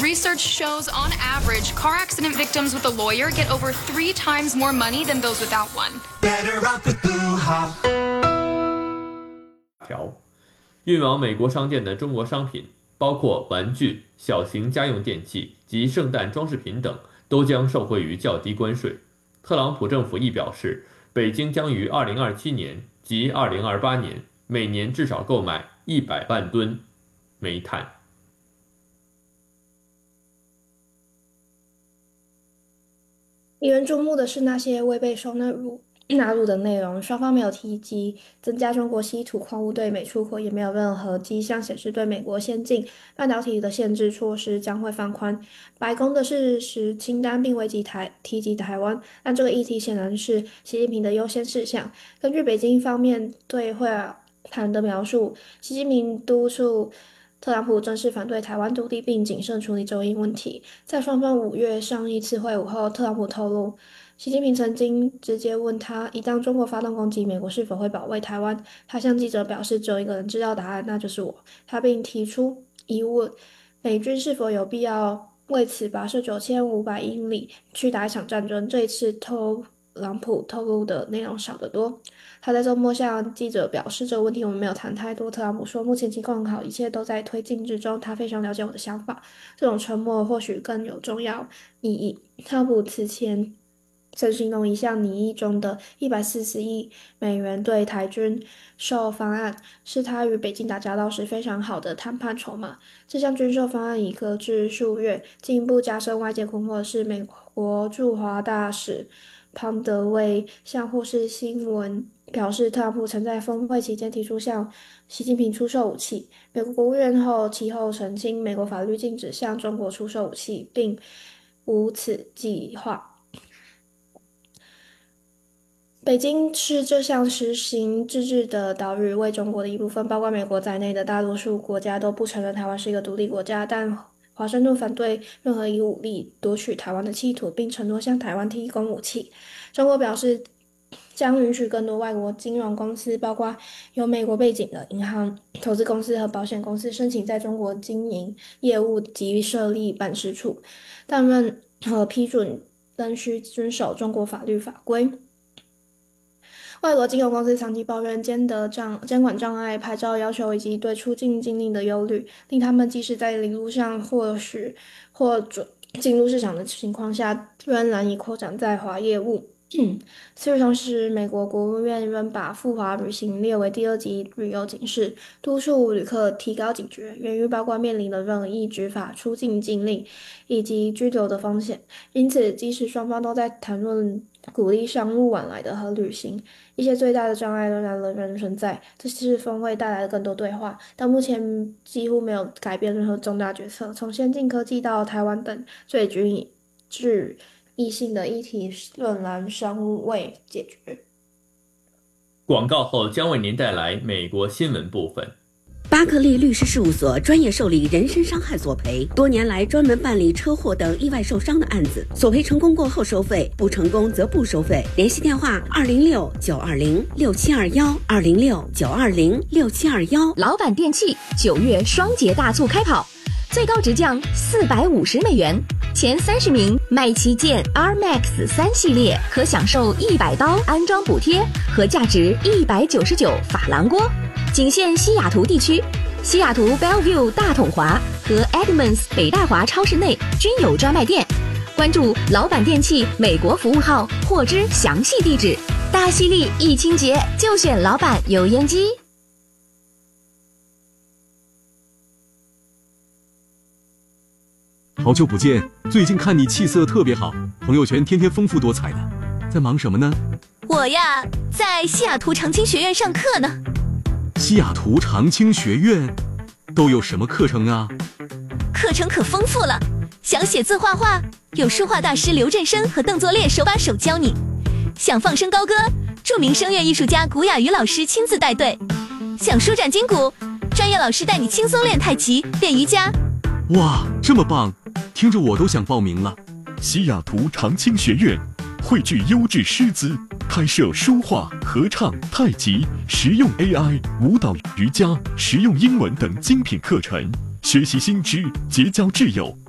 Research shows, on average, car accident victims with a lawyer get over 3 times more money than those without one. Better off with Boo-ha. 运往美国商店的中国商品，包括玩具、小型家用电器及圣诞装饰品等，都将受惠于较低关税。特朗普政府亦表示，北京将于2027年及2028年每年至少购买100万吨煤炭。 引人注目的是那些未被纳入的内容，双方没有提及增加中国稀土矿物对美出口，也没有任何迹象显示对美国先进半导体的限制措施将会放宽。白宫的事实清单并未提及台湾，但这个议题显然是习近平的优先事项。根据北京方面对会谈的描述，习近平督促特朗普正式反对台湾独立并谨慎处理州议问题。在双方5月上一次会晤后，特朗普透露，习近平曾经直接问他，一旦中国发动攻击，美国是否会保卫台湾？他向记者表示，只有一个人知道答案，那就是我。他并提出疑问，美军是否有必要为此跋涉9500英里去打一场战争？这一次特朗普透露的内容少得多。他在周末向记者表示，这个问题我们没有谈太多。特朗普说，目前情况很好，一切都在推进之中。他非常了解我的想法，这种沉默或许更有重要意义。特朗普此前曾形容一项拟议中的140亿美元对台军售方案是他与北京打交道时非常好的谈判筹码。这项军售方案已搁置数月。进一步加深外界困惑的是，美国驻华大使庞德威向霍士新闻表示，特朗普曾在峰会期间提出向习近平出售武器。美国国务院其后澄清，美国法律禁止向中国出售武器，并无此计划。北京视这项实行自治的岛屿为中国的一部分，包括美国在内的大多数国家都不承认台湾是一个独立国家，但华盛顿反对任何以武力夺取台湾的企图，并承诺向台湾提供武器。中国表示将允许更多外国金融公司，包括有美国背景的银行、投资公司和保险公司申请在中国经营业务及设立办事处，但任何批准仍需遵守中国法律法规。外国金融公司长期抱怨监管障碍、牌照要求以及对出境禁令的忧虑，令他们即使在领路上或准进入市场的情况下，仍难以扩展在华业务。4月同时，美国国务院仍把赴华旅行列为第2级旅游警示，督促旅客提高警觉，源于包括面临的任意执法出境禁令以及拘留的风险。因此，即使双方都在谈论鼓励商务往来的和旅行，一些最大的障碍仍然存在。这次峰会带来了更多对话，但目前几乎没有改变任何重大决策。从先进科技到台湾等最具异性的议题仍然尚未解决。 广告后将为您带来美国新闻部分。 巴克利律师事务所专业受理人身伤害索赔，多年来专门办理车祸等意外受伤的案子，索赔成功过后收费，不成功则不收费。联系电话206-920-6721，206-920-6721。 老板电器9月双节大促开跑，最高直降450美元，前30名买旗舰 R-Max 3系列可享受100刀安装补贴和价值199法郎锅。仅限西雅图地区，西雅图 Bellevue 大统华和 Edmonds 北大华超市内均有专卖店。关注老板电器美国服务号，获知详细地址。大犀利一清洁就选老板油烟机。 好久不见，最近看你气色特别好，朋友圈天天丰富多彩的，在忙什么呢？ 我呀，在西雅图长青学院上课呢。 西雅图长青学院都有什么课程啊？ 课程可丰富了，想写字画画，有书画大师刘振生和邓作烈手把手教你；想放声高歌，著名声乐艺术家古雅瑜老师亲自带队；想舒展筋骨，专业老师带你轻松练太极、练瑜伽。 哇，这么棒，听着我都想报名了。 西雅图长青学院汇聚优质师资，开设书画、合唱、太极、实用 AI、舞蹈、瑜伽、实用英文等精品课程，学习新知，结交挚友。